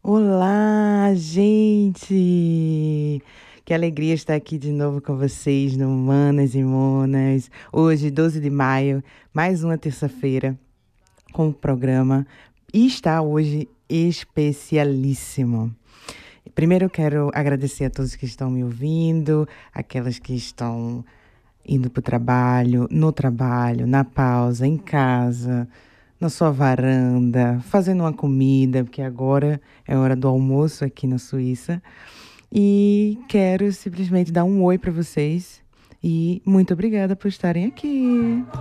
Olá, gente! Que alegria estar aqui de novo com vocês no Manas e Monas. Hoje, 12 de maio, mais uma terça-feira com o programa. E está hoje especialíssimo. Primeiro, eu quero agradecer a todos que estão me ouvindo, aquelas que estão indo para o trabalho, no trabalho, na pausa, em casa, na sua varanda, fazendo uma comida, porque agora é hora do almoço aqui na Suíça. E quero simplesmente dar um oi para vocês e muito obrigada por estarem aqui.